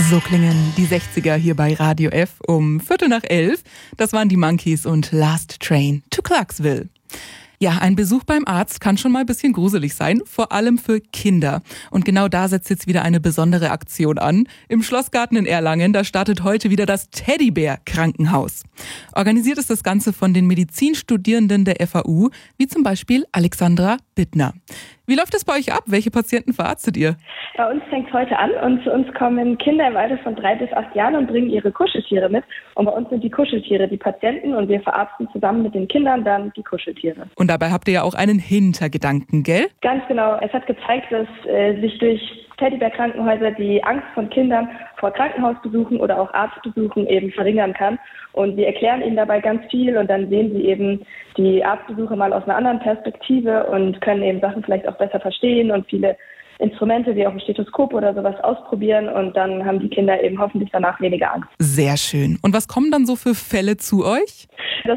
So klingen die 60er hier bei Radio F um 11:15. Das waren die Monkees und Last Train to Clarksville. Ja, ein Besuch beim Arzt kann schon mal ein bisschen gruselig sein, vor allem für Kinder. Und genau da setzt jetzt wieder eine besondere Aktion an. Im Schlossgarten in Erlangen, da startet heute wieder das Teddybär-Krankenhaus. Organisiert ist das Ganze von den Medizinstudierenden der FAU, wie zum Beispiel Alexandra Bittner. Wie läuft es bei euch ab? Welche Patienten verarztet ihr? Bei uns fängt es heute an und zu uns kommen Kinder im Alter von 3 bis 8 Jahren und bringen ihre Kuscheltiere mit. Und bei uns sind die Kuscheltiere die Patienten und wir verarzten zusammen mit den Kindern dann die Kuscheltiere. Und dabei habt ihr ja auch einen Hintergedanken, gell? Ganz genau. Es hat gezeigt, dass sich durch Teddybär-Krankenhäuser die Angst von Kindern vor Krankenhausbesuchen oder auch Arztbesuchen eben verringern kann. Und wir erklären ihnen dabei ganz viel und dann sehen sie eben die Arztbesuche mal aus einer anderen Perspektive und können eben Sachen vielleicht auch besser verstehen und viele Instrumente wie auch ein Stethoskop oder sowas ausprobieren und dann haben die Kinder eben hoffentlich danach weniger Angst. Sehr schön. Und was kommen dann so für Fälle zu euch?